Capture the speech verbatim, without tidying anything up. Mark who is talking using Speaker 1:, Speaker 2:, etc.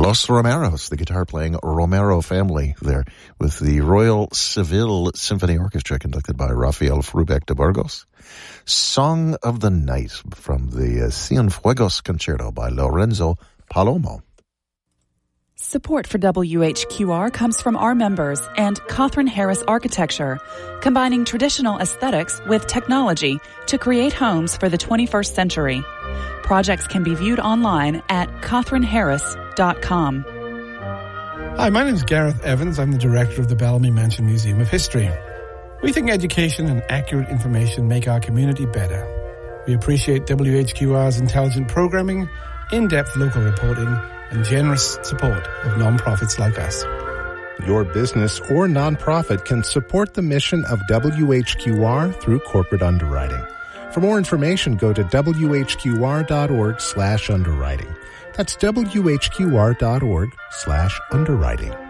Speaker 1: Los Romeros, the guitar-playing Romero family there, with the Royal Seville Symphony Orchestra conducted by Rafael Frubeck de Burgos. Song of the Night from the uh, Cienfuegos Concerto by Lorenzo Palomo.
Speaker 2: Support for W H Q R comes from our members and Catherine Harris Architecture, combining traditional aesthetics with technology to create homes for the twenty-first century. Projects can be viewed online at catherine harris dot com.
Speaker 3: Hi, my name is Gareth Evans. I'm the director of the Bellamy Mansion Museum of History. We think education and accurate information make our community better. We appreciate W H Q R's intelligent programming, in-depth local reporting, and generous support of non-profits like us.
Speaker 4: Your business or nonprofit can support the mission of W H Q R through corporate underwriting. For more information, go to W H Q R dot org slash underwriting. That's W H Q R dot org slash underwriting.